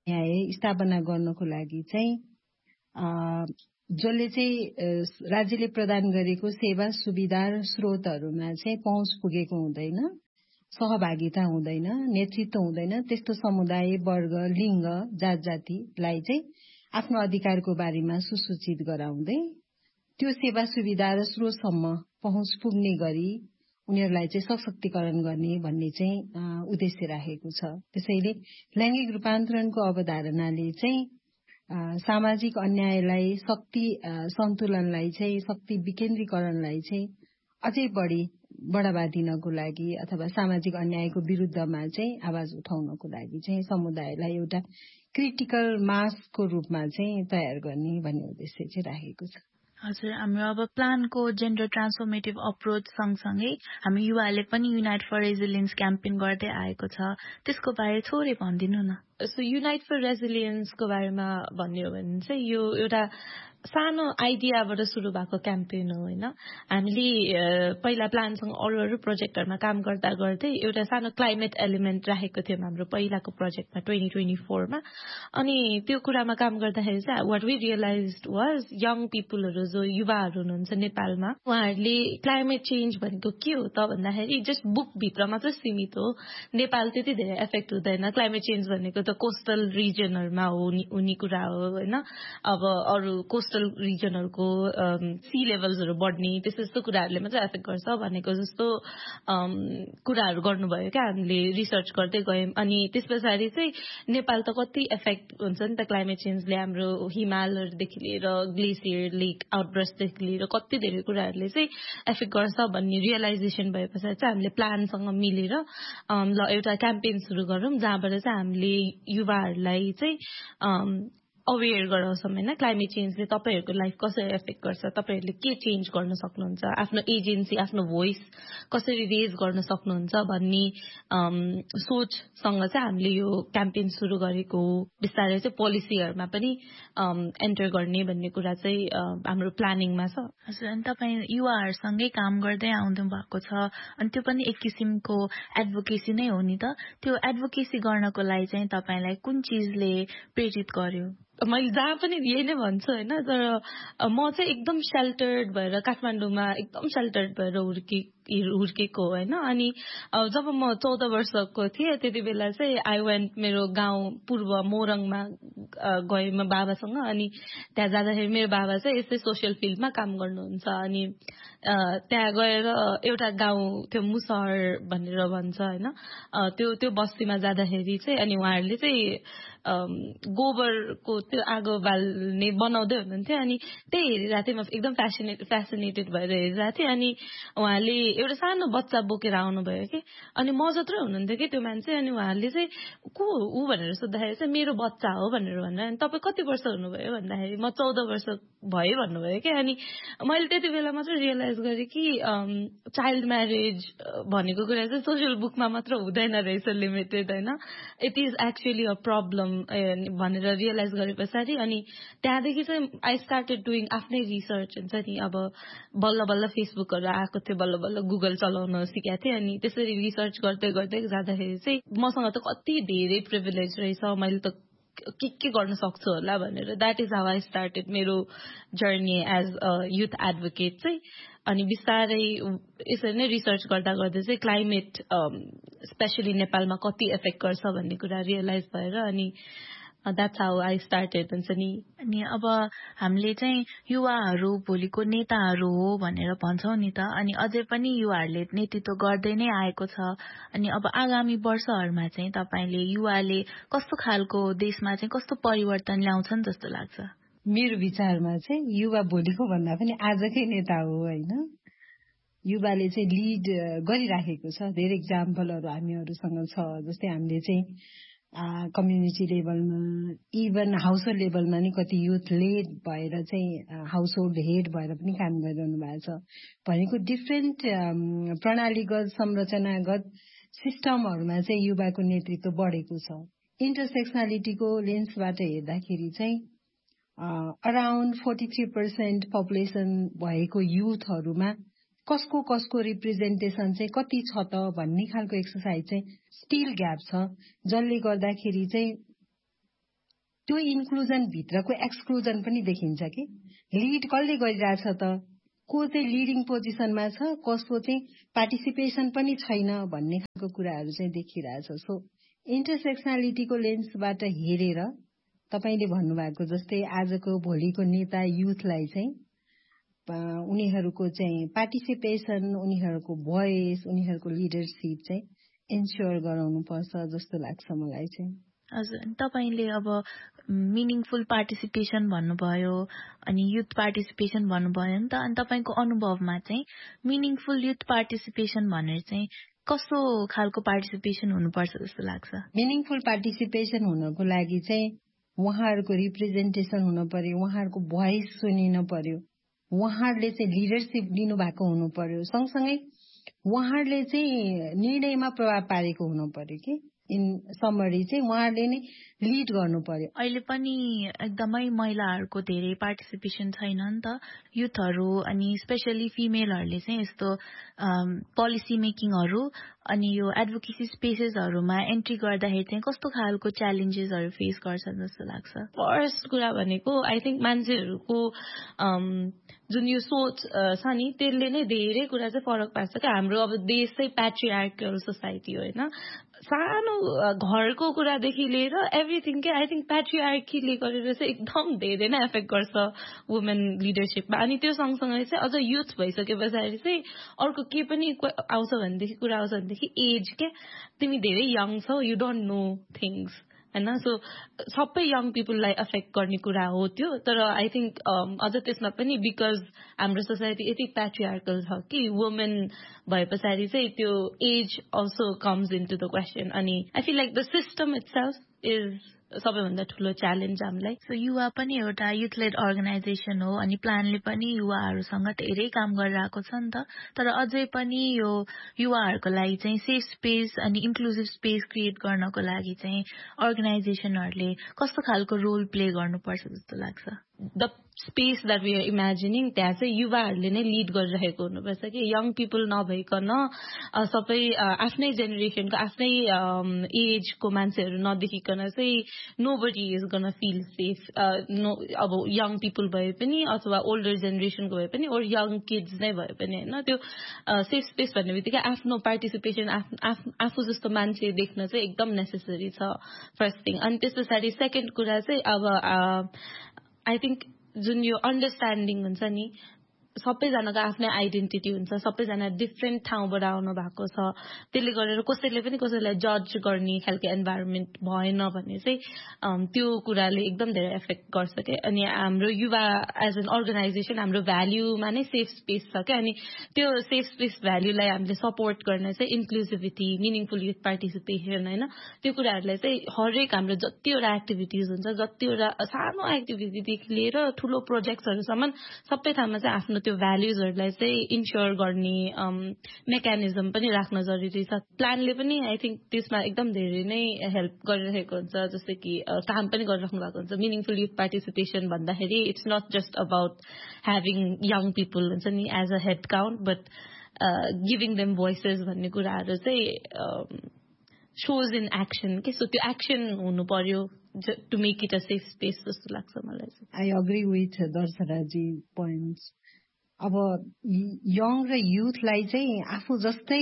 न्याय स्थापना गर्नको लागि चाहिँ जसले चाहिँ राज्यले प्रदान गरेको सेवा सुविधा र स्रोतहरूमा चाहिँ पहुँच पुगेको हुँदैन, सहभागिता हुँदैन, नेतृत्व हुँदैन, त्यस्तो समुदाय, वर्ग, लिङ्ग, जात जातिलाई चाहिँ आफ्नो अधिकारको बारेमा सुसूचित गराउँदै त्यो सेवा सुविधा र स्रोतसम्म पहुँच पुग्ने गरी उनीहरूलाई चाहिँ सशक्तिकरण गर्ने भन्ने चाहिँ उद्देश्य राखेको छ। त्यसैले लैङ्गिक रूपान्तरणको अवधारणाले चाहिँ सामाजिक अन्यायलाई, शक्ति सन्तुलनलाई चाहिँ, शक्ति विकेन्द्रीकरणलाई चाहिँ अझै बढी बढावा दिनको लागि अथवा सामाजिक अन्यायको विरुद्धमा चाहिँ आवाज उठाउनको लागि चाहिँ समुदायलाई एउटा क्रिटिकल मासको रूपमा चाहिँ तयार गर्ने भन्ने उद्देश्य चाहिँ राखेको छ। हजुर, हाम्रो अब प्लानको जेन्डर ट्रान्सफर्मेटिभ अप्रोच सँगसँगै हामी युवाले पनि युनाइट फर रेजिलियन्स क्याम्पेन गर्दै आएको छ, त्यसको बारे थोरै भनिदिनु न। सो युनाइट फर रेजिलियन्सको बारेमा भन्ने हो भने चाहिँ यो एउटा सानो आइडियाबाट सुरु भएको क्याम्पेन हो होइन। हामीले पहिला प्लानसँग अरू प्रोजेक्टहरूमा काम गर्दा गर्दै एउटा सानो क्लाइमेट एलिमेन्ट राखेको थियौँ हाम्रो पहिलाको प्रोजेक्टमा 2024मा। अनि त्यो कुरामा काम गर्दाखेरि चाहिँ what we realise was young पिपुलहरू जो युवाहरू हुनुहुन्छ नेपालमा, उहाँहरूले क्लाइमेट चेन्ज भनेको के हो त भन्दाखेरि जस्ट बुकभित्र मात्रै सीमित हो। नेपाल त्यति धेरै एफेक्ट हुँदैन। क्लाइमेट चेन्ज भनेको त कोस्टल रिजनहरूमा हुने कुरा हो होइन। अब अरू कोस्टल रिजनहरूको सी लेभल्सहरू बढ्ने त्यस्तो कुराहरूले मात्रै एफेक्ट गर्छ भनेको जस्तो कुराहरू गर्नुभयो क्या हामीले रिसर्च गर्दै गयौँ। अनि त्यस पछाडि चाहिँ नेपाल त कति एफेक्ट हुन्छ नि त क्लाइमेट चेन्जले, हाम्रो हिमालहरूदेखि लिएर ग्लेसियर, लेक आउटब्रस्टदेखि लिएर कति धेरै कुराहरूले चाहिँ एफेक्ट गर्छ भन्ने रियलाइजेसन भए पछाडि चाहिँ हामीले प्लानसँग मिलेर ल एउटा क्याम्पेन सुरु गरौँ जहाँबाट चाहिँ हामीले युवाहरूलाई चाहिँ अवेर गराउँछौँ होइन। क्लाइमेट चेन्जले तपाईँहरूको लाइफ कसरी एफेक्ट गर्छ, तपाईँहरूले के चेन्ज गर्न सक्नुहुन्छ, आफ्नो एजेन्सी, आफ्नो भोइस कसरी रेज गर्न सक्नुहुन्छ भन्ने सोचसँग चाहिँ हामीले यो क्याम्पेन सुरु गरेको हो। बिस्तारै चाहिँ पोलिसीहरूमा पनि एन्टर गर्ने भन्ने कुरा चाहिँ हाम्रो प्लानिङमा छ। हजुर, अनि तपाईँ युवाहरूसँगै काम गर्दै आउनु भएको छ, अनि त्यो पनि एक किसिमको एडभोकेसी नै हो नि त। त्यो एडभोकेसी गर्नको लागि चाहिँ तपाईँलाई कुन चिजले प्रेरित गर्यो? मैले जहाँ पनि यही नै भन्छु होइन। तर म चाहिँ एकदम सेल्टर्ड भएर काठमाडौँमा एकदम सेल्टर्ड भएर हुर्केको होइन। अनि जब म 14 वर्षको थिएँ त्यति बेला चाहिँ आई वेन्ट मेरो गाउँ पूर्व मोरङमा गएँ म बाबासँग। अनि त्यहाँ जाँदाखेरि मेरो बाबा चाहिँ यस्तै सोसियल फिल्डमा काम गर्नुहुन्छ। अनि त्यहाँ गएर एउटा गाउँ त्यो मुसहर भनेर भन्छ होइन, त्यो बस्तीमा जाँदाखेरि चाहिँ अनि उहाँहरूले चाहिँ गोबरको त्यो आगो बाल्ने बनाउँदै हुनुहुन्थ्यो। अनि त्यही हेरिरहेको थिएँ, म एकदम फेसिनेटेड भएर हेरिरहेको थिएँ। अनि उहाँले एउटा सानो बच्चा बोकेर आउनुभयो कि, अनि म जत्रै हुनुहुन्थ्यो कि त्यो मान्छे। अनि उहाँले चाहिँ को ऊ भनेर सोद्धाखेरि चाहिँ मेरो बच्चा हो भनेर भन्नु। अनि तपाईँ कति वर्ष हुनुभयो भन्दाखेरि म 14 वर्ष भयो भन्नुभयो कि। अनि मैले त्यति बेला मात्रै रियलाइज गरेँ कि चाइल्ड म्यारेज भनेको कुरा चाहिँ सोसियल बुकमा मात्र हुँदैन रहेछ लिमिटेड होइन, it is actually a problem भनेर रियलाइज गरे पछाडि अनि त्यहाँदेखि चाहिँ आई स्टार्टेड डुइङ आफ्नै रिसर्च हुन्छ नि। अब बल्ल बल्ल फेसबुकहरू आएको थियो, बल्ल बल्ल गुगल चलाउन सिकेको थिएँ। अनि त्यसरी रिसर्च गर्दै गर्दै जाँदाखेरि चाहिँ मसँग त कति धेरै प्रिभिलेज रहेछ, मैले त के गर्न सक्छु होला भनेर that is how I started मेरो journey as a youth advocate चाहिँ। अनि बिस्तारै यसरी नै रिसर्च गर्दा गर्दै चाहिँ क्लाइमेट स्पेसली नेपालमा कति एफेक्ट गर्छ भन्ने कुरा रियलाइज भएर अनि that's how I started हुन्छ नि। अनि अब हामीले चाहिँ युवाहरू भोलिको नेताहरू हो भनेर भन्छौँ नि त। अनि अझै पनि युवाहरूले नेतृत्व गर्दै नै आएको छ। अनि अब आगामी वर्षहरूमा चाहिँ तपाईँले युवाले कस्तो खालको देशमा चाहिँ कस्तो परिवर्तन ल्याउँछन् जस्तो लाग्छ? मेरो विचारमा चाहिँ युवा भोलिको भन्दा पनि आजकै नेता हो होइन। युवाले चाहिँ लिड गरिराखेको छ। धेरै इक्जाम्पलहरू हामीहरूसँग छ। जस्तै हामीले चाहिँ कम्युनिटी लेभलमा, इभन हाउसहोल्ड लेभलमा नि कति युथ लेड भएर चाहिँ हाउसहोल्ड हेड भएर पनि काम गरिरहनु भएको छ। भनेको डिफ्रेन्ट प्रणालीगत संरचनागत सिस्टमहरूमा चाहिँ युवाको नेतृत्व बढेको छ। इन्टरसेक्सनालिटीको लेन्सबाट हेर्दाखेरि चाहिँ अराउन्ड 43% पपुलेसन भएको युथहरूमा कसको रिप्रेजेन्टेसन चाहिँ कति छ त भन्ने खालको एक्सरसाइज चाहिँ स्टिल ग्याप छ, जसले गर्दाखेरि चाहिँ त्यो इन्क्लुजन भित्रको एक्सक्लुजन पनि देखिन्छ कि लिड कसले गरिरहेछ त, को चाहिँ लिडिङ पोजिसनमा छ, कसको चाहिँ पार्टिसिपेसन पनि छैन भन्ने खालको कुराहरू चाहिँ देखिरहेछ। सो इन्टरसेक्सनालिटीको लेन्सबाट हेरेर तपाईले भन्नुभएको जस्तै आजको भोलिको नेता युथलाई चाहिँ उनीहरूको चाहिँ पार्टिसिपेसन, उनीहरूको भोइस, उनीहरूको लिडरसिप चाहिँ इन्स्योर गराउनु पर्छ जस्तो लाग्छ मलाई चाहिँ। हजुर, तपाईले अब मिनिङफुल पार्टिसिपेसन भन्नुभयो अनि युथ पार्टिसिपेसन भन्नुभयो नि त, अनि तपाईको अनुभवमा चाहिँ मिनिङफुल युथ पार्टिसिपेसन भनेर चाहिँ कस्तो खालको पार्टिसिपेसन हुनुपर्छ जस्तो लाग्छ? मिनिङफुल पार्टिसिपेसन हुनको लागि चाहिँ उहाँहरूको रिप्रेजेन्टेसन हुन पर्यो, उहाँहरूको भोइस सुनिन पर्यो, उहाँहरूले चाहिँ लिडरसिप लिनु भएको हुनु पर्यो, सँगसँगै उहाँहरूले चाहिँ निर्णयमा प्रभाव पारेको हुनु पर्यो कि इन समरी चाहिँ उहाँहरूले नै लिड गर्नु पर्यो। अहिले पनि एकदमै महिलाहरूको धेरै पार्टिसिपेसन छैन नि त, युथहरू अनि स्पेशली फिमेलहरूले चाहिँ यस्तो पोलिसी मेकिङहरू अनि यो एडभोकेसी स्पेसेसहरूमा एन्ट्री गर्दाखेरि चाहिँ कस्तो खालको च्यालेन्जेसहरू फेस गर्छन् जस्तो लाग्छ? फर्स्ट कुरा भनेको आई थिङ्क मान्छेहरूको जुन यो सोच छ नि त्यसले नै धेरै कुरा चाहिँ फरक पार्छ क्या। हाम्रो अब देश चाहिँ प्याट्रिआर्कल सोसाइटी हो होइन, सानो घरको कुरादेखि लिएर एभ्रिथिङ के आई थिङ्क प्याट्रिआर्कीले गरेर चाहिँ एकदम धेरै नै एफेक्ट गर्छ वुमेन लिडरसिपमा। अनि त्यो सँगसँगै चाहिँ अझ युथ भइसके पछाडि चाहिँ अर्को के पनि आउँछ भनेदेखि कुरा आउँछ भनेदेखि एज के, तिमी धेरै यङ छौ, यु डोन्ट नो थिङ्स होइन। सो सबै यङ पिपुललाई एफेक्ट गर्ने कुरा हो त्यो। तर आई थिङ्क अझ त्यसमा पनि बिकज हाम्रो सोसाइटी यति प्याट्रिआर्कल छ कि वुमेन भए पछाडि चाहिँ त्यो as also comes in to the question. अनि I feel like the system itself is सबैभन्दा ठुलो च्यालेन्ज हामीलाई। सो युवा पनि एउटा युथ लेड अर्गनाइजेसन हो अनि प्लानले पनि युवाहरूसँग धेरै काम गरिरहेको छ नि त, तर अझै पनि यो युवाहरूको लागि चाहिँ सेफ स्पेस अनि इन्क्लुसिभ स्पेस क्रिएट गर्नको लागि चाहिँ अर्गनाइजेसनहरूले कस्तो खालको रोल प्ले गर्नुपर्छ जस्तो लाग्छ? The space that we are imagining त्यहाँ चाहिँ युवाहरूले नै लिड गरिरहेको हुनुपर्छ कि यङ पिपुल नभइकन सबै आफ्नै जेनेरेसनको आफ्नै एजको मान्छेहरू नदेखिकन चाहिँ no body is gun feel safe. अब यङ पिपुल भए पनि अथवा ओल्डर जेनेरेसनको भए पनि ओर यङ किड्स नै भए पनि होइन, त्यो सेफ स्पेस भन्ने बित्तिकै आफ्नो पार्टिसिपेसन आफू जस्तो मान्छे देख्न चाहिँ एकदम नेसेसरी छ फर्स्ट थिङ। अनि त्यस पछाडि सेकेन्ड कुरा चाहिँ अब आई थिङ्क जुन यो अन्डरस्ट्यान्डिङ हुन्छ नि, सबैजनाको आफ्नै आइडेन्टिटी हुन्छ, सबैजना डिफ्रेन्ट ठाउँबाट आउनु भएको छ, त्यसले गरेर कसैले पनि कसैलाई जज गर्ने खालको इन्भाइरोमेन्ट भएन भने चाहिँ त्यो कुराले एकदम धेरै एफेक्ट गर्छ क्या। अनि हाम्रो युवा एज एन अर्गनाइजेसन हाम्रो भ्याल्युमा नै सेफ स्पेस छ क्या। अनि त्यो सेफ स्पेस भ्याल्युलाई हामीले सपोर्ट गर्न चाहिँ इन्क्लुसिभिटी, मिनिङफुल युथ पार्टिसिपेसन होइन, त्यो कुराहरूलाई चाहिँ हरेक हाम्रो जतिवटा एक्टिभिटिज हुन्छ, जतिवटा सानो एक्टिभिटीदेखि लिएर ठुलो प्रोजेक्ट्सहरूसम्म सबै ठाउँमा चाहिँ आफ्नो त्यो भ्याल्युजहरूलाई चाहिँ इन्स्योर गर्ने मेकानिजम पनि राख्न जरुरी छ। प्लानले पनि आई थिङ्क त्यसमा एकदम धेरै नै हेल्प गरिरहेको हुन्छ, जस्तै कि काम पनि गरिराख्नु भएको हुन्छ। मिनिङफुल युथ पार्टिसिपेसन भन्दाखेरि it's not just about having young people हुन्छ नि as a head count, but giving them voices भन्ने कुराहरू चाहिँ shows in action के। सो त्यो एक्सन हुनु पर्यो to make it a safe space जस्तो लाग्छ मलाई। I agree with दर्शनाजी points. अब यङ र युथलाई चाहिँ आफू जस्तै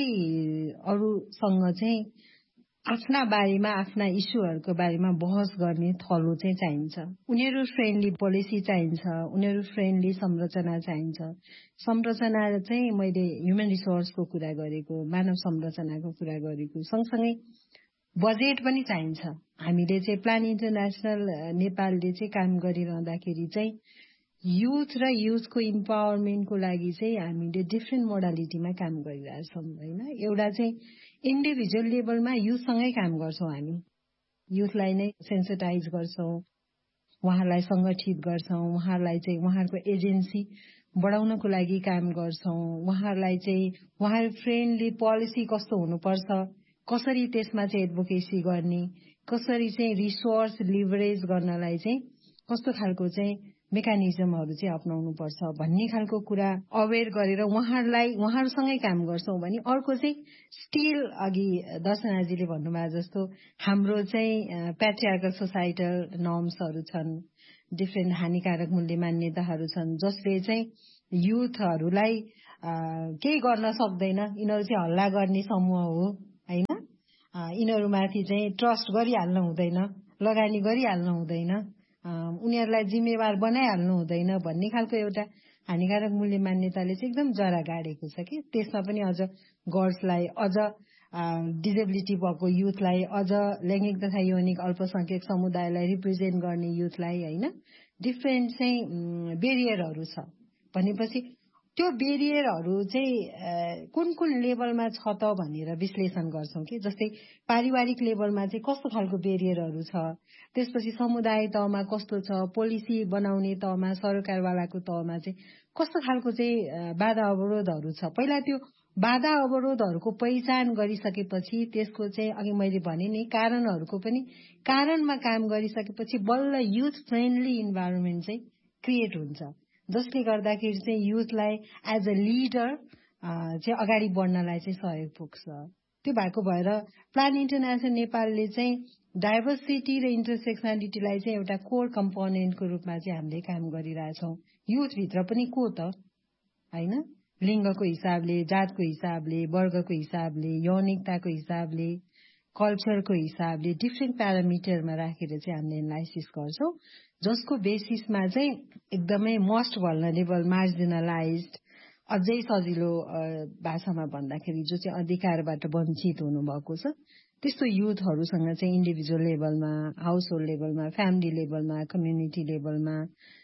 अरूसँग चाहिँ आफ्ना बारेमा, आफ्ना इस्युहरूको बारेमा बहस गर्ने थलो चाहिँ चाहिन्छ। उनीहरू फ्रेन्डली पोलिसी चाहिन्छ, उनीहरू फ्रेन्डली संरचना चाहिन्छ। संरचना चाहिँ मैले ह्युमन रिसोर्सको कुरा गरेको, मानव संरचनाको कुरा गरेको, सँगसँगै बजेट पनि चाहिन्छ। हामीले चाहिँ प्लान इन्टरनेसनल नेपालले चाहिँ काम गरिरहँदाखेरि चाहिँ युथ र युथको इम्पावरमेन्टको लागि चाहिँ हामीले डिफ्रेन्ट मोडालिटीमा काम गरिरहेछौँ होइन। एउटा चाहिँ इन्डिभिजुअल लेभलमा युथसँगै काम गर्छौँ, हामी युथलाई नै सेन्सिटाइज गर्छौँ, उहाँहरूलाई सङ्गठित गर्छौँ, उहाँहरूलाई चाहिँ उहाँहरूको एजेन्सी बढाउनको लागि काम गर्छौँ, उहाँहरूलाई चाहिँ उहाँहरू फ्रेन्डली पोलिसी कस्तो हुनुपर्छ, कसरी त्यसमा चाहिँ एडभोकेसी गर्ने, कसरी चाहिँ रिसोर्स लिभरेज गर्नलाई चाहिँ कस्तो खालको चाहिँ मेकानिजमहरू चाहिँ अपनाउनु पर्छ भन्ने खालको कुरा अवेर गरेर उहाँहरूसँगै काम गर्छौं भने अर्को चाहिँ स्टिल अघि दर्शनाजीले भन्नुभयो जस्तो हाम्रो चाहिँ प्याट्रियार्कल सोसाइटल नर्म्सहरू छन्, डिफ्रेन्ट हानिकारक मूल्य मान्यताहरू छन् जसले चाहिँ युथहरूलाई केही गर्न सक्दैन। यिनीहरू चाहिँ हल्ला गर्ने समूह हो हैन, यिनीहरूमाथि चाहिँ ट्रस्ट गरिहाल्नु हुँदैन, लगानी गरिहाल्नु हुँदैन, उनीहरूलाई जिम्मेवार बनाइहाल्नु हुँदैन भन्ने खालको एउटा हानिकारक मूल्य मान्यताले चाहिँ एकदम जरा गाडेको छ कि त्यसमा पनि अझ गर्ल्सलाई, अझ डिसेबिलिटी भएको युथलाई, अझ लैङ्गिक तथा यौनिक अल्पसंख्यक समुदायलाई रिप्रेजेन्ट गर्ने युथलाई हैन डिफ्रेन्ट चाहिँ बेरियरहरू छ भनेपछि त्यो बेरियरहरू चाहिँ कुन कुन लेभलमा छ त भनेर विश्लेषण गर्छौं कि जस्तै पारिवारिक लेभलमा चाहिँ कस्तो खालको बेरियरहरू छ, त्यसपछि समुदाय तहमा कस्तो छ, पोलिसी बनाउने तहमा, सरकारवालाको तहमा चाहिँ कस्तो खालको चाहिँ बाधा अवरोधहरू छ। पहिला त्यो बाधा अवरोधहरूको पहिचान गरिसकेपछि त्यसको चाहिँ अघि मैले भने नि कारणहरूको पनि कारणमा काम गरिसकेपछि बल्ल युथ फ्रेन्डली इन्भाइरोमेन्ट चाहिँ क्रिएट हुन्छ जसले गर्दाखेरि चाहिँ युथलाई एज अ लिडर चाहिँ अगाडि बढ्नलाई चाहिँ सहयोग पुग्छ। त्यो भएको भएर प्लान इन्टरनेसनल नेपालले चाहिँ डाइभर्सिटी र इन्टरसेक्सनालिटीलाई चाहिँ एउटा कोर कम्पोनेन्टको रूपमा चाहिँ हामीले काम गरिरहेछौँ। युथभित्र पनि को त हैन, लिङ्गको हिसाबले, जातको हिसाबले, वर्गको हिसाबले, यौनिकताको हिसाबले, कल्चरको हिसाबले डिफ्रेन्ट प्यारामिटरमा राखेर चाहिँ हामीले एनालाइसिस गर्छौं जसको बेसिसमा चाहिँ एकदमै मोस्ट भल्नरेबल, मार्जिनलाइज्ड, अझै सजिलो भाषामा भन्दाखेरि जो चाहिँ अधिकारबाट वञ्चित हुनुभएको छ त्यस्तो युथहरूसँग चाहिँ इन्डिभिजुअल लेभलमा, हाउस होल्ड लेभलमा, फ्यामिली लेभलमा, कम्युनिटी लेभलमा,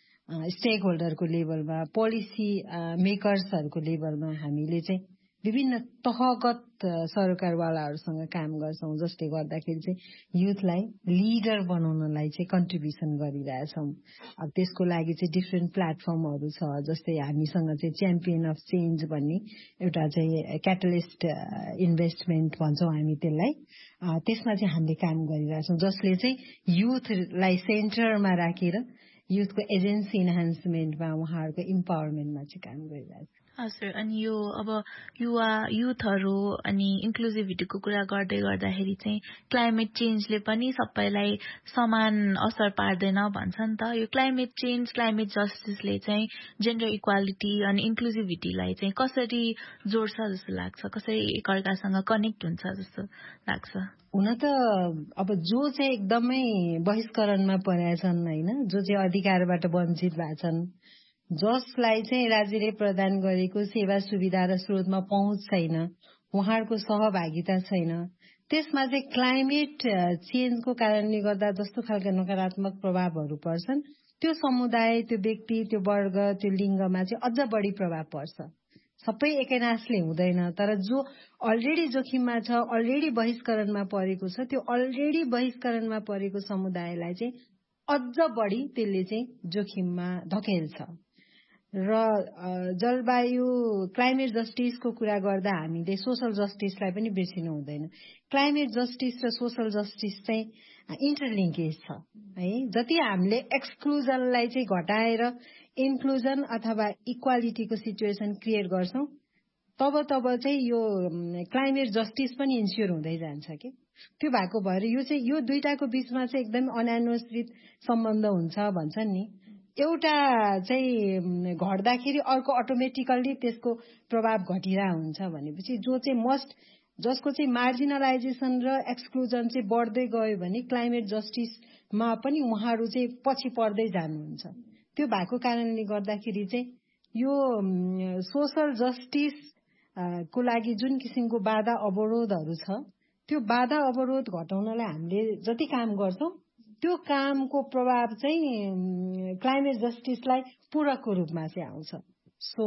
स्टेक होल्डरको लेभलमा, पोलिसी मेकर्सहरूको लेभलमा हामीले चाहिँ विभिन्न तहगत सरकारवालाहरूसँग काम गर्छौं जसले गर्दाखेरि चाहिँ युथलाई लिडर बनाउनलाई चाहिँ कन्ट्रिब्युसन गरिरहेछौं। अब त्यसको लागि चाहिँ डिफ्रेन्ट प्लेटफर्महरू छ जस्तै हामीसँग चाहिँ च्याम्पियन अफ चेन्ज भन्ने एउटा चाहिँ क्याटलिस्ट इन्भेस्टमेन्ट भन्छौं हामी त्यसलाई, त्यसमा चाहिँ हामीले काम गरिरहेछौं जसले चाहिँ युथलाई सेन्टरमा राखेर युथको एजेन्सी इन्हान्समेन्टमा, उहाँहरूको इम्पावरमेन्टमा चाहिँ काम गरिरहेछ। हजुर, अनि यो अब युथहरू अनि इन्क्लुजिभिटीको कुरा गर्दाखेरि चाहिँ क्लाइमेट चेन्जले पनि सबैलाई समान असर पार्दैन भन्छ नि त। यो क्लाइमेट चेन्ज, क्लाइमेट जस्टिसले चाहिँ जेन्डर इक्वालिटी अनि इन्क्लुजिभिटीलाई चाहिँ कसरी जोड्छ जस्तो लाग्छ, कसरी एकअर्कासँग कनेक्ट हुन्छ जस्तो लाग्छ? हुन त अब जो चाहिँ एकदमै बहिष्करणमा परेका छन् हैन, जो चाहिँ अधिकारबाट वञ्चित भएका छन्, जसलाई चाहिँ राज्यले प्रदान गरेको सेवा सुविधा र स्रोतमा पहुँच छैन, उहाँहरूको सहभागिता छैन, त्यसमा चाहिँ क्लाइमेट चेन्जको कारणले गर्दा जस्तो खालका नकारात्मक प्रभावहरू पर्छन् त्यो समुदाय, त्यो व्यक्ति, त्यो वर्ग, त्यो लिङ्गमा चाहिँ अझ बढी प्रभाव पर्छ। सबै एकैनासले हुँदैन, तर जो अलरेडी जोखिममा छ, अलरेडी बहिष्करणमा परेको छ, त्यो अलरेडी बहिष्करणमा परेको समुदायलाई चाहिँ अझ बढी त्यसले चाहिँ जोखिममा धकेल्छ। र जलवायु क्लाइमेट जस्टिसको कुरा गर्दा हामीले सोशल जस्टिसलाई पनि बिर्सिनु हुँदैन। क्लाइमेट जस्टिस र सोशल जस्टिस चाहिँ इन्टरलिङ्केज छ है। जति हामीले एक्सक्लुजनलाई चाहिँ घटाएर इन्क्लुजन अथवा इक्वालिटीको सिचुएसन क्रिएट गर्छौं तब चाहिँ यो क्लाइमेट जस्टिस पनि इन्स्योर हुँदै जान्छ कि। त्यो भएको भएर यो दुईटाको बीचमा चाहिँ एकदम अनानुश्रित सम्बन्ध हुन्छ भन्छन् नि। एउटा चाहिँ घट्दाखेरि अर्को अटोमेटिकल्ली त्यसको प्रभाव घटिरा हुन्छ भनेपछि जसको चाहिँ मार्जिनलाइजेसन र एक्सक्लुजन चाहिँ बढ्दै गयो भने क्लाइमेट जस्टिसमा पनि उहाँहरू चाहिँ पछि पर्दै जानुहुन्छ। त्यो भएको कारणले गर्दाखेरि चाहिँ यो सोशल जस्टिस को लागि जुन किसिमको बाधा अवरोधहरू छ त्यो बाधा अवरोध घटाउनलाई हामीले जति काम गर्छौं त्यो कामको प्रभाव चाहिँ क्लाइमेट जस्टिसलाई पूरकको रूपमा चाहिँ आउँछ। सो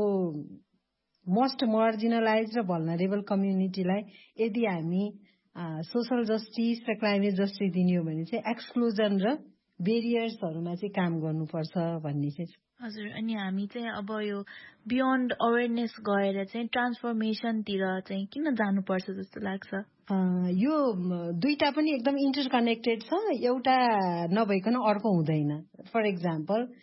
मोस्ट मार्जिनलाइज र भल्नरेबल कम्युनिटीलाई यदि हामी सोशल जस्टिस र क्लाइमेट जस्टिस दिने हो भने चाहिँ एक्सक्लुजन र बेरियर्सहरूमा चाहिँ काम गर्नुपर्छ भन्ने चाहिँ। हजुर, अनि हामी चाहिँ अब यो बियोन्ड अवेरनेस गएर चाहिँ ट्रान्सफर्मेसनतिर चाहिँ किन जानुपर्छ जस्तो लाग्छ? यो दुईटा पनि एकदम इन्टरकनेक्टेड छ, एउटा नभइकन अर्को हुँदैन। फर एक्जाम्पल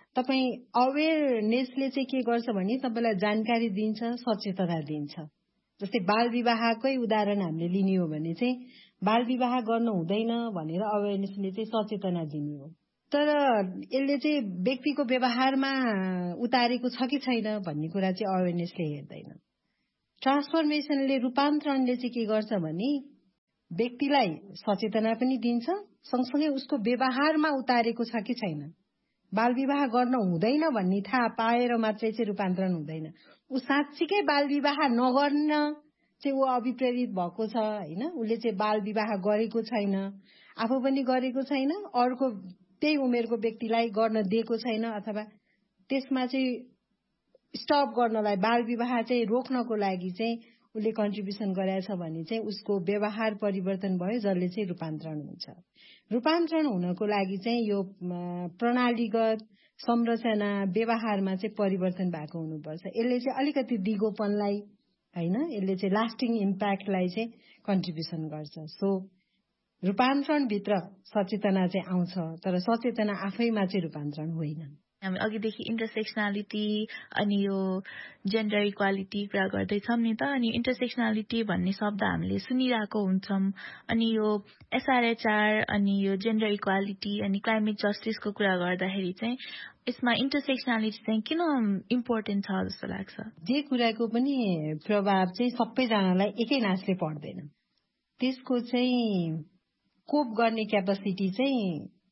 तपाईँ अवेरनेसले चाहिँ के गर्छ भने तपाईँलाई जानकारी दिन्छ, सचेतना दिन्छ। जस्तै बाल विवाहकै उदाहरण हामीले लिने हो भने चाहिँ बाल विवाह गर्नु हुँदैन भनेर अवेरनेसले चाहिँ सचेतना दिने हो। तर यसले चाहिँ व्यक्तिको व्यवहारमा उतारेको छ कि छैन भन्ने कुरा चाहिँ अवेरनेसले हेर्दैन। ट्रान्सफर्मेसनले, रूपान्तरणले चाहिँ के गर्छ भने व्यक्तिलाई सचेतना पनि दिन्छ, सँगसँगै उसको व्यवहारमा उतारेको छ कि छैन। बाल विवाह गर्न हुँदैन भन्ने थाहा पाएर मात्रै चाहिँ रूपान्तरण हुँदैन। ऊ साँच्चीकै बाल विवाह नगर्न चाहिँ ऊ अभिप्रेरित भएको छ होइन। उसले चाहिँ बाल विवाह गरेको छैन, आफू पनि गरेको छैन, अर्को त्यही उमेरको व्यक्तिलाई गर्न दिएको छैन, अथवा त्यसमा चाहिँ स्टप गर्नलाई, बाल विवाह चाहिँ रोक्नको लागि चाहिँ उसले कन्ट्रिब्युसन गराएछ भने चाहिँ उसको व्यवहार परिवर्तन भयो, जसले चाहिँ रूपान्तरण हुन्छ। रूपान्तरण हुनको लागि चाहिँ यो प्रणालीगत संरचना व्यवहारमा चाहिँ परिवर्तन भएको हुनुपर्छ। यसले चाहिँ अलिकति दिगोपनलाई होइन, यसले चाहिँ लास्टिङ इम्प्याक्टलाई चाहिँ कन्ट्रिब्युसन गर्छ। सो रूपान्तरणभित्र सचेतना चाहिँ आउँछ, तर सचेतना आफैमा चाहिँ रूपान्तरण होइन। हामी अघिदेखि इन्टरसेक्सनालिटी अनि यो जेन्डर इक्वालिटी कुरा गर्दैछौँ नि त। अनि इन्टरसेक्सनालिटी भन्ने शब्द हामीले सुनिरहेको हुन्छौँ। अनि यो SRHR अनि यो जेन्डर इक्वालिटी अनि क्लाइमेट जस्टिसको कुरा गर्दाखेरि चाहिँ यसमा इन्टरसेक्सनालिटी चाहिँ किन इम्पोर्टेन्ट छ जस्तो लाग्छ? जे कुराको पनि प्रभाव चाहिँ सबैजनालाई एकै नासले पर्दैन। त्यसको चाहिँ कोप गर्ने क्यापासिटी चाहिँ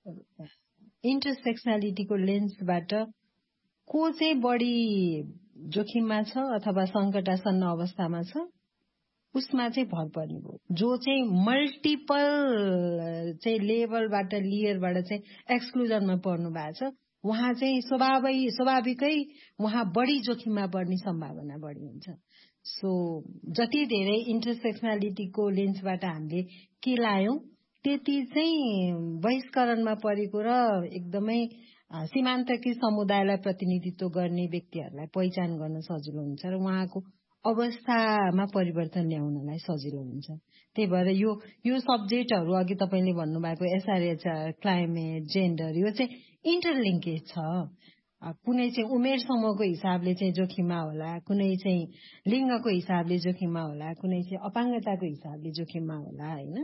इन्टरसेक्सनालिटीको लेन्सबाट को चाहिँ बढी जोखिममा छ अथवा सङ्कटासन्न अवस्थामा छ उसमा चाहिँ भर पर्ने भयो। जो चाहिँ मल्टिपल चाहिँ लेभलबाट, लेयरबाट चाहिँ एक्सक्लुजनमा पर्नु भएको छ, उहाँ चाहिँ स्वाभाविकै उहाँ बढी जोखिममा पर्ने सम्भावना बढी हुन्छ। सो जति धेरै इन्टरसेक्सनालिटीको लेन्सबाट हामीले के लायौं त्यति चाहिँ बहिष्करणमा परेको र एकदमै सीमान्तकृत समुदायलाई प्रतिनिधित्व गर्ने व्यक्तिहरूलाई पहिचान गर्न सजिलो हुन्छ र उहाँको अवस्थामा परिवर्तन ल्याउनलाई सजिलो हुन्छ। त्यही भएर यो सब्जेक्टहरू अघि तपाईँले भन्नुभएको SRHR, क्लाइमेट, जेन्डर, यो चाहिँ इन्टरलिङ्केज छ। कुनै चाहिँ उमेर समूहको हिसाबले चाहिँ जोखिममा होला, कुनै चाहिँ लिङ्गको हिसाबले जोखिममा होला, कुनै चाहिँ अपाङ्गताको हिसाबले जोखिममा होला होइन।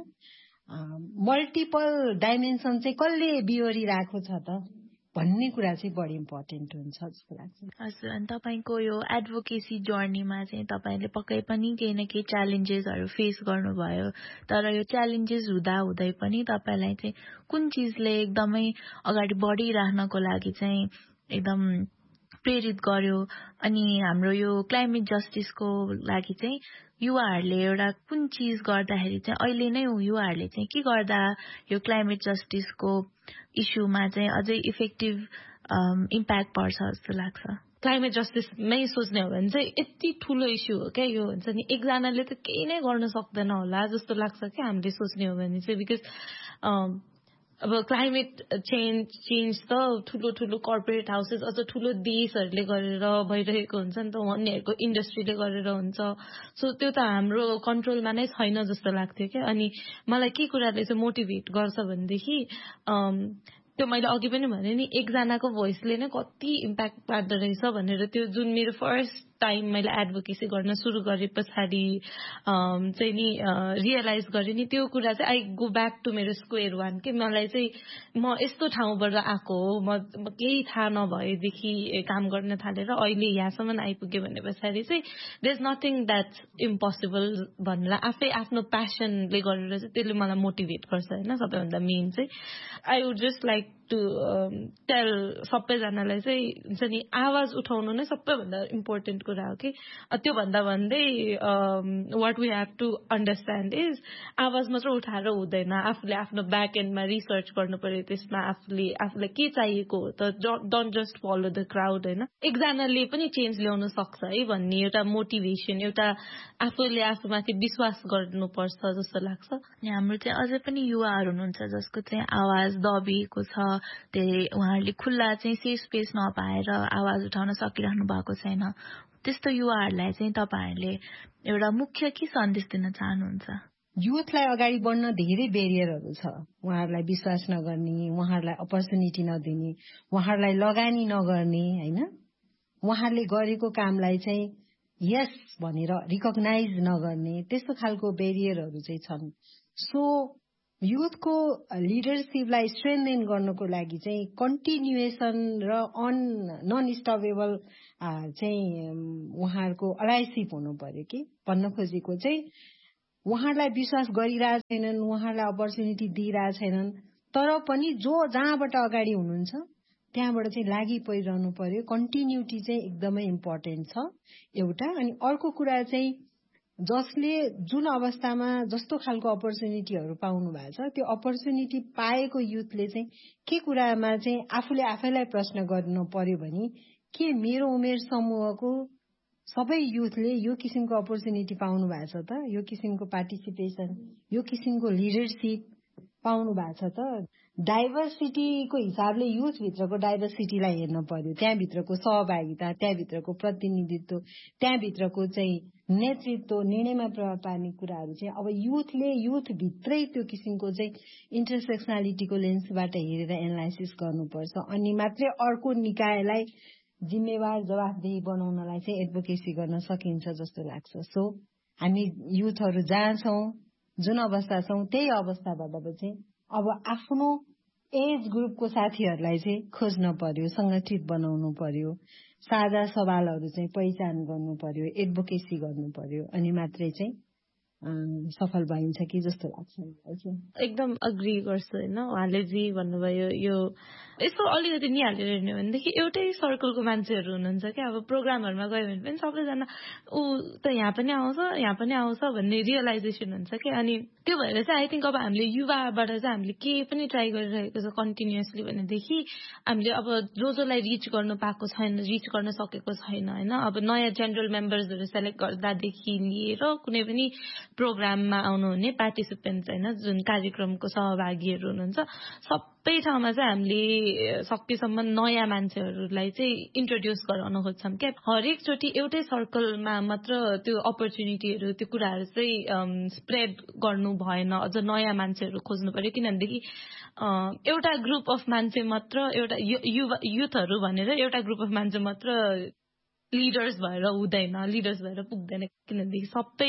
मल्टिपल डाइमेन्सन चाहिँ कसले बिहोरिरहेको छ त भन्ने कुरा चाहिँ बढी इम्पोर्टेन्ट हुन्छ जस्तो लाग्छ। हजुर, अनि तपाईँको यो एडभोकेसी जर्नीमा चाहिँ तपाईँले पक्कै पनि केही न केही च्यालेन्जेसहरू फेस गर्नुभयो। तर यो च्यालेन्जेस हुँदै पनि तपाईँलाई चाहिँ कुन चिजले एकदमै अगाडि बढिराख्नको लागि चाहिँ एकदम प्रेरित गर्यो? अनि हाम्रो यो क्लाइमेट जस्टिसको लागि चाहिँ युवाहरूले एउटा कुन चिज गर्दाखेरि चाहिँ अहिले नै युवाहरूले चाहिँ के गर्दा यो क्लाइमेट जस्टिसको इस्युमा चाहिँ अझै इफेक्टिभ इम्प्याक्ट पर्छ जस्तो लाग्छ? क्लाइमेट जस्टिसमै सोच्ने हो भने चाहिँ यति ठुलो इस्यु हो क्या यो, हुन्छ नि एकजनाले त केही नै गर्न सक्दैन होला जस्तो लाग्छ क्या हामीले सोच्ने हो भने चाहिँ। बिकज अब क्लाइमेट चेन्ज त ठुलो ठुलो कर्पोरेट हाउसेस अझ ठुलो देशहरूले गरेर भइरहेको हुन्छ नि त, उनीहरूको इन्डस्ट्रीले गरेर हुन्छ। सो त्यो त हाम्रो कन्ट्रोलमा नै छैन जस्तो लाग्थ्यो क्या। अनि मलाई के कुराले चाहिँ मोटिभेट गर्छ भनेदेखि त्यो मैले अघि पनि भने नि एकजनाको भोइसले नै कति इम्प्याक्ट पार्दो रहेछ भनेर, त्यो जुन मेरो फर्स्ट टाइम मैले एडभोकेसी गर्न सुरु गरे पछाडि चाहिँ नि रियलाइज गरेँ नि त्यो कुरा चाहिँ आई गो ब्याक टु मेरो स्क्वेयर वान के। मलाई चाहिँ म यस्तो ठाउँबाट आएको हो, म केही थाहा नभएदेखि काम गर्न थालेर अहिले यहाँसम्म आइपुगेँ भने पछाडि चाहिँ there is nothing that's impossible भनेर आफै आफ्नो प्यासनले गरेर चाहिँ त्यसले मलाई मोटिभेट गर्छ होइन। सबैभन्दा मेन चाहिँ I would just like to tail सबैजनालाई चाहिँ हुन्छ नि आवाज उठाउनु नै सबैभन्दा इम्पोर्टेन्ट कुरा हो कि। त्योभन्दा भन्दै what we have to understand is आवाज मात्र उठाएर हुँदैन, आफूले आफ्नो ब्याक एन्डमा रिसर्च गर्नु पर्यो, त्यसमा आफूलाई के चाहिएको हो त, don't just follow the crowd होइन। एकजनाले पनि चेन्ज ल्याउन सक्छ है भन्ने एउटा मोटिभेसन, एउटा आफूले आफूमाथि विश्वास गर्नुपर्छ जस्तो लाग्छ। हाम्रो चाहिँ अझै पनि युवाहरू हुनुहुन्छ जसको चाहिँ आवाज दबिएको छ, उहाँहरूले खुल्ला चाहिँ सेफ स्पेस नपाएर आवाज उठाउन सकिराख्नु भएको छैन। त्यस्तो युवाहरूलाई चाहिँ तपाईँहरूले एउटा मुख्य के सन्देश दिन चाहनुहुन्छ? युथलाई अगाडि बढ्न धेरै बेरियरहरू छ। उहाँहरूलाई विश्वास नगर्ने, उहाँहरूलाई अपर्च्युनिटी नदिने, उहाँहरूलाई लगानी नगर्ने, होइन, उहाँहरूले गरेको कामलाई चाहिँ यस भनेर रिकग्नाइज नगर्ने, त्यस्तो खालको बेरियरहरू चाहिँ छन्। सो युथको लिडरसिपलाई स्ट्रेन्थेन गर्नको लागि चाहिँ कन्टिन्युएसन र नन स्टपेबल चाहिँ उहाँहरूको अलाइसिप हुनु पर्यो। कि भन्न खोजेको चाहिँ उहाँहरूलाई विश्वास गरिरहेको छैनन्, उहाँहरूलाई अपर्च्युनिटी दिइरहेको छैनन्, तर पनि जहाँबाट अगाडि हुनुहुन्छ त्यहाँबाट चाहिँ लागि परिरहनु पर्यो। कन्टिन्युटी चाहिँ एकदमै इम्पोर्टेन्ट छ एउटा। अनि अर्को कुरा चाहिँ जसले जुन अवस्थामा जस्तो खालको अपर्च्युनिटीहरू पाउनु भएको छ त्यो अपर्च्युनिटी पाएको युथले चाहिँ के कुरामा चाहिँ आफूले आफैलाई प्रश्न गर्नु पर्यो भने के मेरो उमेर समूहको सबै युथले यो किसिमको अपर्च्युनिटी पाउनु भएको छ त, यो किसिमको पार्टिसिपेसन, यो किसिमको लिडरसिप पाउनु भएको छ त। डाइभर्सिटीको हिसाबले युथभित्रको डाइभर्सिटीलाई हेर्न पर्यो, त्यहाँभित्रको सहभागिता, त्यहाँभित्रको प्रतिनिधित्व, त्यहाँभित्रको चाहिँ नेतृत्व, निर्णयमा प्रभाव पार्ने कुराहरू चाहिँ अब युथले युथभित्रै त्यो किसिमको चाहिँ इन्टरसेक्सनालिटीको लेन्सबाट हेरेर एनालाइसिस गर्नुपर्छ। अनि मात्रै अर्को निकायलाई जिम्मेवार जवाफदेही बनाउनलाई चाहिँ एडभोकेसी गर्न सकिन्छ जस्तो लाग्छ। सो हामी युथहरू जहाँ छौँ, जुन अवस्था छौँ, त्यही अवस्थाबाट चाहिँ अब आफ्नो एज ग्रुपको साथीहरूलाई चाहिँ खोज्न पर्यो, संगठित बनाउनु पर्यो, साझा सवालहरू चाहिँ पहिचान गर्नु पर्यो, एडभोकेसी गर्नु पर्यो, अनि मात्रै चाहिँ सफल भइन्छ कि जस्तो लाग्छ मलाई चाहिँ। एकदम अग्री गर्छु होइन, उहाँले जे भन्नुभयो यो यसो अलिकति निहालेर हेर्ने भनेदेखि एउटै सर्कलको मान्छेहरू हुनुहुन्छ क्या। अब प्रोग्रामहरूमा गयो भने पनि सबैजना ऊ त यहाँ पनि आउँछ भन्ने रियलाइजेसन हुन्छ क्या। अनि त्यो भएर चाहिँ आई थिङ्क अब हामीले युवाबाट चाहिँ हामीले के पनि ट्राई गरिरहेको छ कन्टिन्युसली भनेदेखि हामीले अब जसलाई रिच गर्नु पाएको छैन, रिच गर्न सकेको छैन होइन, अब नयाँ जेनरल मेम्बर्सहरू सेलेक्ट गर्दादेखि लिएर कुनै पनि प्रोग्राममा आउनुहुने पार्टिसिपेन्ट्स होइन, जुन कार्यक्रमको सहभागीहरू हुनुहुन्छ, सबै ठाउँमा चाहिँ हामीले सकेसम्म नयाँ मान्छेहरूलाई चाहिँ इन्ट्रोड्युस गराउन खोज्छौँ क्या। हरेकचोटि एउटै सर्कलमा मात्र त्यो अपर्च्युनिटीहरू, त्यो कुराहरू चाहिँ स्प्रेड गर्नु भएन, अझ नयाँ मान्छेहरू खोज्नु पर्यो। किनभनेदेखि एउटा ग्रुप अफ मान्छे मात्र, एउटा युथहरू भनेर एउटा ग्रुप अफ मान्छे मात्र लिडर्स भएर हुँदैन, लिडर्स भएर पुग्दैन। किनभनेदेखि सबै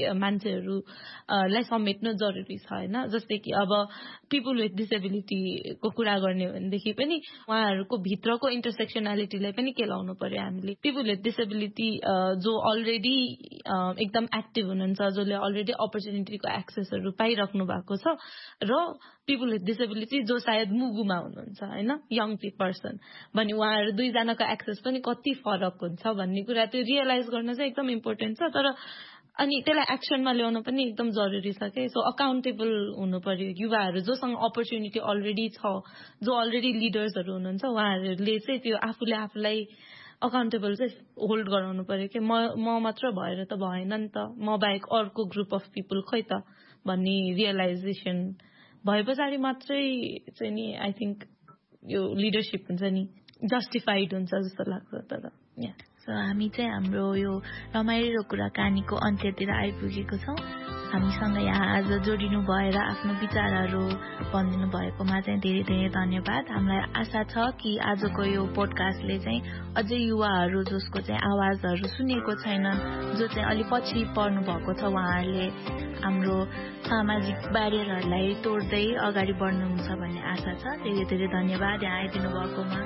मान्छेहरूलाई समेट्नु जरुरी छ होइन। जस्तै कि अब पिपुल विथ डिसेबिलिटीको कुरा गर्ने भनेदेखि पनि उहाँहरूको भित्रको इन्टरसेक्सनालिटीलाई पनि केलाउनु पर्यो हामीले। पिपुल विथ डिसेबिलिटी जो अलरेडी एकदम एक्टिभ हुनुहुन्छ, जसले अलरेडी अपर्च्युनिटीको एक्सेसहरू पाइराख्नु भएको छ, र पिपुल विथ डिसेबिलिटी जो सायद मुगुमा हुनुहुन्छ होइन, यङ पर्सन भने उहाँहरू दुईजनाको एक्सेस पनि कति फरक हुन्छ भन्ने कुरा त्यो रियलाइज गर्न चाहिँ एकदम इम्पोर्टेन्ट छ। तर अनि त्यसलाई एक्सनमा ल्याउनु पनि एकदम जरुरी छ क्या। सो अकाउन्टेबल हुनु पर्यो। युवाहरू जोसँग अपर्च्युनिटी अलरेडी छ, जो अलरेडी लिडर्सहरू हुनुहुन्छ, उहाँहरूले चाहिँ त्यो आफूलाई अकाउन्टेबल चाहिँ होल्ड गराउनु पर्यो कि म मात्र भएर त भएन नि त, म बाहेक अर्को ग्रुप अफ पिपुल खै त भन्ने रियलाइजेसन भए पछाडि मात्रै चाहिँ नि आई थिङ्क यो लिडरसिप हुन्छ नि जस्टिफाइड हुन्छ जस्तो लाग्छ। तर सो हामी चाहिँ हाम्रो यो रमाइलो कुराकानीको अन्त्यतिर आइपुगेको छौँ। हामीसँग यहाँ आज जोडिनु भएर आफ्नो विचारहरू भनिदिनु भएकोमा चाहिँ धेरै धेरै धन्यवाद। हामीलाई आशा छ कि आजको यो पोडकास्टले चाहिँ अझै युवाहरू जसको चाहिँ आवाजहरू सुनेको छैन, जो चाहिँ अलि पछि पर्नु भएको छ, उहाँहरूले हाम्रो सामाजिक ब्यारियरहरूलाई तोड्दै अगाडि बढ्नुहुन्छ भन्ने आशा छ। धेरै धेरै धन्यवाद यहाँ आइदिनु भएकोमा।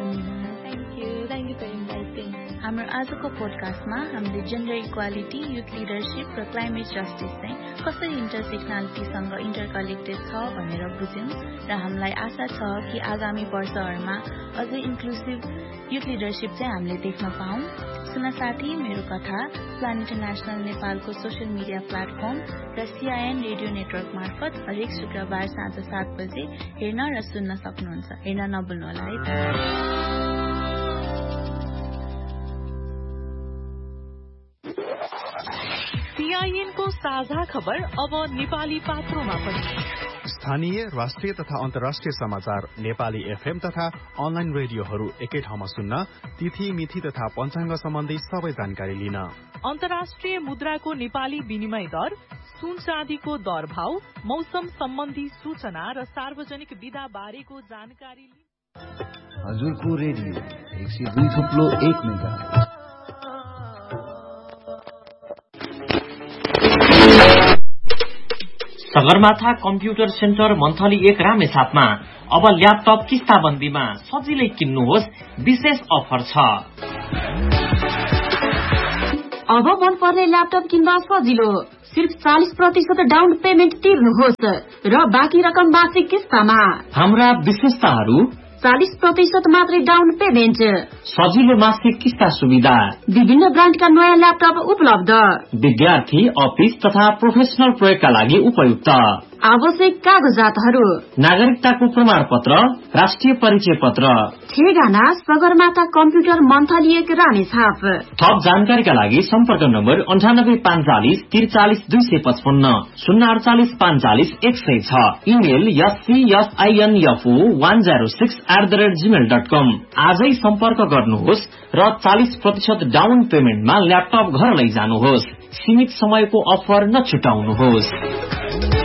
Thank you for inviting. हाम्रो आजको पोडकास्टमा हामीले जेन्डर इक्वालिटी, युथ लिडरसिप र क्लाइमेट जस्टिस चाहिँ कसरी इन्टरसेक्सनालिटीसँग इन्टरकनेक्टेड छ भनेर बुझ्यौँ। र हामीलाई आशा छ कि आगामी वर्षहरूमा अझै इन्क्लुसिभ युथ लिडरसिप चाहिँ हामीले देख्न पाऊँ। सुन साथी, मेरो कथा प्लान इन्टरनेसनल नेपालको सोसियल मिडिया प्लेटफर्म र CIN रेडियो नेटवर्क मार्फत हरेक शुक्रबार साँझ 7 बजे हेर्न र सुन्न सक्नुहुन्छ। हेर्न नभुल्नुहोला है। CIN को साझा खबर अब नेपाली पात्रोमा पनि। स्थानीय, राष्ट्रिय तथा अन्तर्राष्ट्रिय समाचार नेपाली FM तथा अनलाइन रेडियोहरू एकै ठाउँमा सुन्न, तिथि मिति तथा पञ्चाङ्ग सम्बन्धी सबै जानकारी लिन। अन्तर्राष्ट्रिय मुद्राको नेपाली विनिमय दर, सुन चाँदीको दर भाव, मौसम सम्बन्धी सूचना र सार्वजनिक विधा बारेको जानकारी हजुरको radio 102.1 megahertz. Sagarmatha computer centre monthly 1 रामेछापमा अब ल्यापटप किस्ताबन्दीमा सजिलै किन्नुहोस्, विशेष अफर छ। अब मन पर्ने ल्यापटप किन्दा सजिलो, सिर्फ 40% डाउन पेमेन्ट तिर्नुहोस् र बाँकी रकम मासिक किस्तामा। हाम्रा विशेषताहरू: 40% मात्रै डाउन पेमेन्ट, सजिलो मासिक किस्ता सुविधा, विभिन्न ब्रान्डका नयाँ ल्यापटप उपलब्ध, विद्यार्थी, अफिस तथा प्रोफेसनल प्रयोगका लागि उपयुक्त, आवश्यक कागजातहरू: नागरिकताको प्रमाण पत्र, राष्ट्रिय परिचय पत्र। ठेगाना सगरमाथा कम्प्युटर मन्थली 1 रामेछाप। थप जानकारीका लागि सम्पर्क नम्बर 9845 43 255 048 45 106। Email scsinfo106@gmail.com। आजै सम्पर्क गर्नुहोस् र 40% डाउन पेमेन्टमा ल्यापटप घर लैजानुहोस्। सीमित समयको अफर नछुटाउनुहोस्।